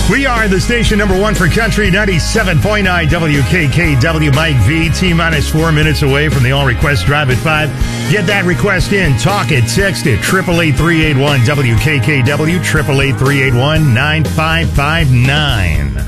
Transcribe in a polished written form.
We are the station number one for country, 97.9 WKKW. Mike V, T-minus 4 minutes away from the All Request Drive at 5. Get that request in. Talk it, text it, 888-381-WKKW, 888-381-9559.